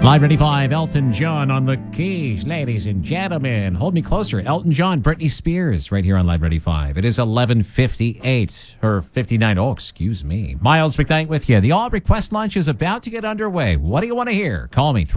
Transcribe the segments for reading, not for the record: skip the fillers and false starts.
Live Ready 5, Elton John on the keys, ladies and gentlemen. Hold me closer. Elton John, Britney Spears, right here on Live Ready 5. It is 11:58, or 59. Oh, excuse me. Miles McKnight with you. The All Request Lunch is about to get underway. What do you want to hear? Call me,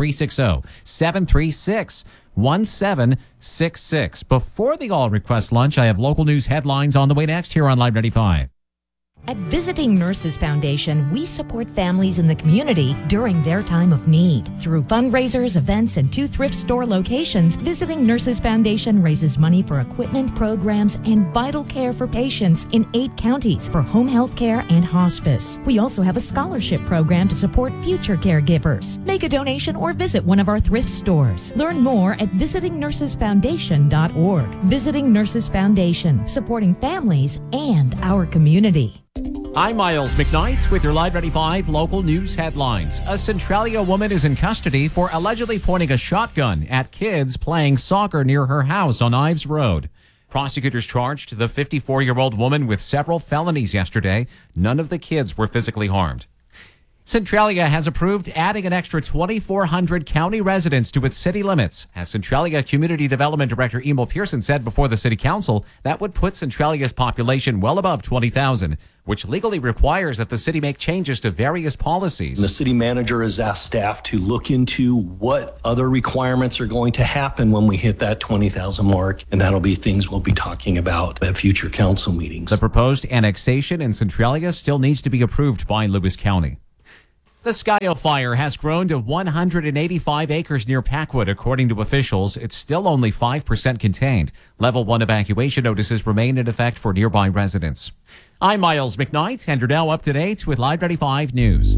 360-736-1766. Before the All Request Lunch, I have local news headlines on the way next here on Live Ready 5. At Visiting Nurses Foundation, we support families in the community during their time of need. Through fundraisers, events, and 2 thrift store locations, Visiting Nurses Foundation raises money for equipment, programs, and vital care for patients in 8 counties for home health care and hospice. We also have a scholarship program to support future caregivers. Make a donation or visit one of our thrift stores. Learn more at visitingnursesfoundation.org. Visiting Nurses Foundation, supporting families and our community. I'm Miles McKnight with your Live Ready 5 local news headlines. A Centralia woman is in custody for allegedly pointing a shotgun at kids playing soccer near her house on Ives Road. Prosecutors charged the 54-year-old woman with several felonies yesterday. None of the kids were physically harmed. Centralia has approved adding an extra 2,400 county residents to its city limits. As Centralia Community Development Director Emil Pearson said before the City Council, that would put Centralia's population well above 20,000, which legally requires that the city make changes to various policies. The city manager has asked staff to look into what other requirements are going to happen when we hit that 20,000 mark, and that'll be things we'll be talking about at future council meetings. The proposed annexation in Centralia still needs to be approved by Lewis County. The Skyo fire has grown to 185 acres near Packwood. According to officials, it's still only 5% contained. Level 1 evacuation notices remain in effect for nearby residents. I'm Miles McKnight, and you're now up to date with Live Ready 5 News.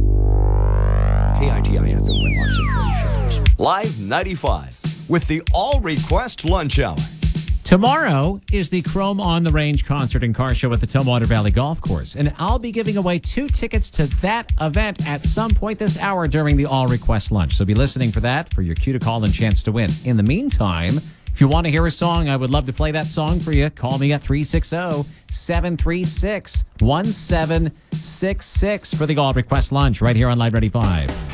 KITI FM Winlock Centralia Shepherds. Live 95 with the All Request Lunch Hour. Tomorrow is the Chrome on the Range concert and car show at the Tumwater Valley Golf Course, and I'll be giving away 2 tickets to that event at some point this hour during the All Request Lunch. So be listening for that for your cue to call and chance to win. In the meantime, if you want to hear a song, I would love to play that song for you. Call me at 360-736-1766 for the All Request Lunch right here on Live Ready 5.